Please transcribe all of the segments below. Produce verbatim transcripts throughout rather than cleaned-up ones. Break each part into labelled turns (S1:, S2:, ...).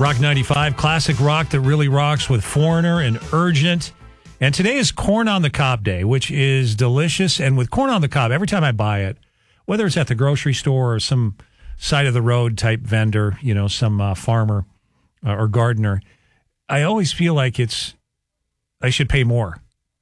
S1: Rock ninety-five, classic rock that really rocks with Foreigner and Urgent. And today is Corn on the Cob Day, which is delicious. And with Corn on the Cob, every time I buy it, whether it's at the grocery store or some side of the road type vendor, you know, some uh, farmer uh, or gardener, I always feel like it's, I should pay more.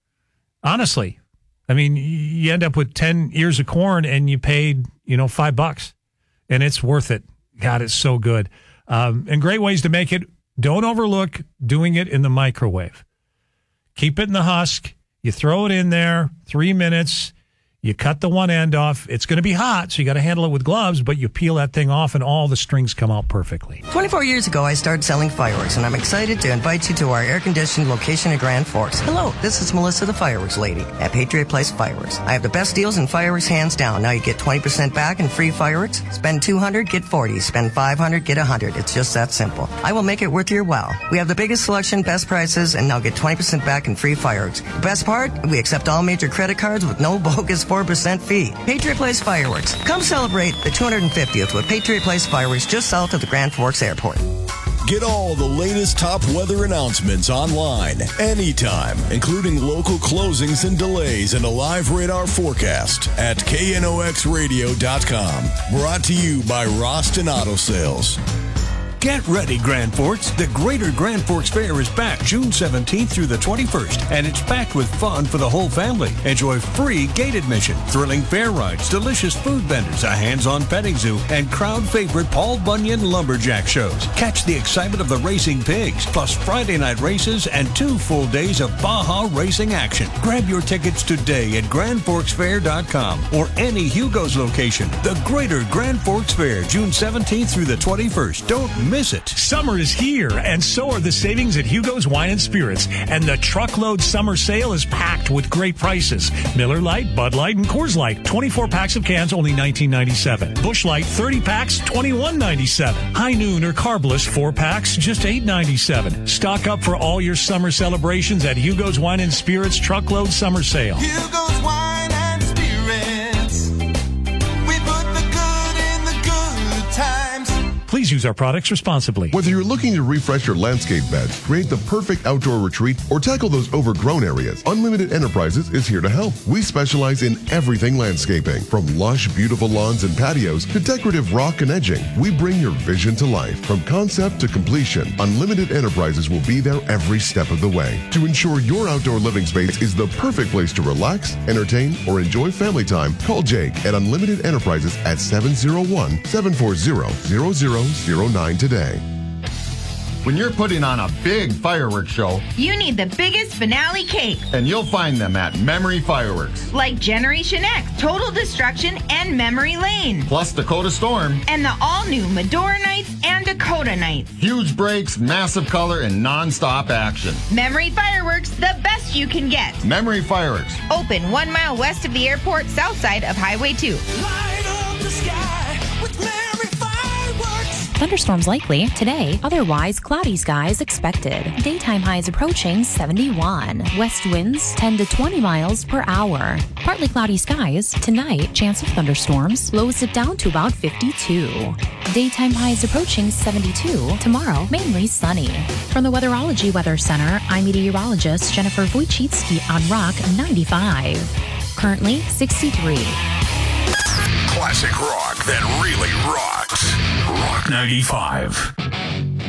S1: Honestly. I mean, you end up with ten ears of corn and you paid, you know, five bucks and it's worth it. God, it's so good. Um, and great ways to make it. Don't overlook doing it in the microwave. Keep it in the husk. You throw it in there, three minutes. You cut the one end off. It's going to be hot, so you got to handle it with gloves, but you peel that thing off and all the strings come out perfectly.
S2: twenty-four years ago, I started selling fireworks, and I'm excited to invite you to our air-conditioned location in Grand Forks. Hello, this is Melissa, the fireworks lady at Patriot Place Fireworks. I have the best deals in fireworks hands down. Now you get twenty percent back in free fireworks. Spend two hundred dollars, get forty dollars. Spend five hundred dollars, get one hundred dollars. It's just that simple. I will make it worth your while. We have the biggest selection, best prices, and now get twenty percent back in free fireworks. The best part? We accept all major credit cards with no bogus four percent fee. Patriot Place Fireworks. Come celebrate the two hundred fiftieth with Patriot Place Fireworks just south of the Grand Forks Airport.
S3: Get all the latest top weather announcements online, anytime, including local closings and delays and a live radar forecast at K N O X radio dot com. Brought to you by Roston Auto Sales.
S4: Get ready, Grand Forks. The Greater Grand Forks Fair is back June seventeenth through the twenty-first, and it's packed with fun for the whole family. Enjoy free gate admission, thrilling fair rides, delicious food vendors, a hands-on petting zoo, and crowd favorite Paul Bunyan lumberjack shows. Catch the excitement of the racing pigs, plus Friday night races and two full days of Baja racing action. Grab your tickets today at Grand Forks Fair dot com or any Hugo's location. The Greater Grand Forks Fair, June seventeenth through the twenty-first. Don't miss it.
S1: Summer is here, and so are the savings at Hugo's Wine and Spirits. And the truckload summer sale is packed with great prices. Miller Lite, Bud Light, and Coors Light. twenty-four packs of cans, only nineteen ninety-seven. Busch Light, thirty packs, twenty-one ninety-seven. High Noon or Carbless, four packs, just eight ninety-seven. Stock up for all your summer celebrations at Hugo's Wine and Spirits truckload summer sale.
S5: Hugo's Wine and Spirits. We put the good in the good times.
S1: Please use our products responsibly.
S6: Whether you're looking to refresh your landscape beds, create the perfect outdoor retreat, or tackle those overgrown areas, Unlimited Enterprises is here to help. We specialize in everything landscaping, from lush, beautiful lawns and patios to decorative rock and edging. We bring your vision to life. From concept to completion, Unlimited Enterprises will be there every step of the way to ensure your outdoor living space is the perfect place to relax, entertain, or enjoy family time. Call Jake at Unlimited Enterprises at seven oh one, seven four zero, zero zero zero nine today.
S7: When you're putting on a big fireworks show,
S8: you need the biggest finale cake.
S7: And you'll find them at Memory Fireworks.
S8: Like Generation X, Total Destruction, and Memory Lane.
S7: Plus Dakota Storm.
S8: And the all-new Medora Nights and Dakota Nights.
S7: Huge breaks, massive color, and non-stop action.
S8: Memory Fireworks, the best you can get.
S7: Memory Fireworks.
S8: Open one mile west of the airport, south side of Highway two.
S5: Light up the sky with Memory Fireworks.
S9: Thunderstorms likely today, otherwise cloudy skies expected. Daytime highs approaching seventy-one. West winds ten to twenty miles per hour. Partly cloudy skies tonight, chance of thunderstorms. Lows it down to about fifty-two. Daytime highs approaching seventy-two. Tomorrow, mainly sunny. From the Weatherology Weather Center, I'm meteorologist Jennifer Wojcicki on Rock ninety-five. Currently sixty-three.
S3: Classic rock that really rocks. Rock ninety-five.